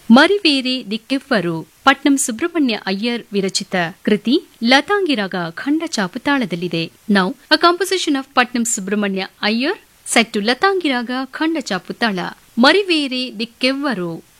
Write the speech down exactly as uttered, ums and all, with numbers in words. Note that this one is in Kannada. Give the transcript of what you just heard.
ಮರಿವೇರೆ ದಿಕ್ಕೆವ್ವರು ಪಟ್ನಂ ಸುಬ್ರಹ್ಮಣ್ಯ ಅಯ್ಯರ್ ವಿರಚಿತ ಕೃತಿ ಲತಾಂಗಿರಾಗ ಖಂಡ ಚಾಪುತಾಳದಲ್ಲಿದೆ. Now a composition of Patnam Subrahmanya Iyer set to ಲತಾಂಗಿರಾಗ ಖಂಡ ಚಾಪುತಾಳ ಮರಿವೇರೆ ದಿಕ್ಕೆವ್ವರು.